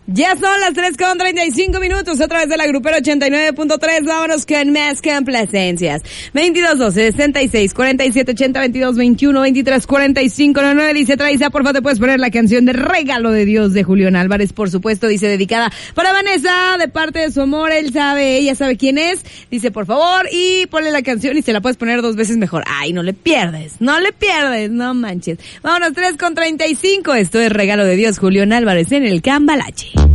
Ya son las 3:35 a través de la Grupera 89.3. Vámonos con más complacencias. 2212 66 47 80 22 21 23 45 99. Dice Traisa, porfa, te puedes poner la canción de Regalo de Dios de Julián Álvarez, por supuesto. Dice dedicada para Vanessa, de parte de su amor. Ella sabe quién es. Dice, por favor, y ponle la canción y se la puedes poner 2 veces mejor. Ay, no le pierdes, no manches. Vámonos, 3:35. Esto es Regalo de Dios, Julián Álvarez en el Cambalache.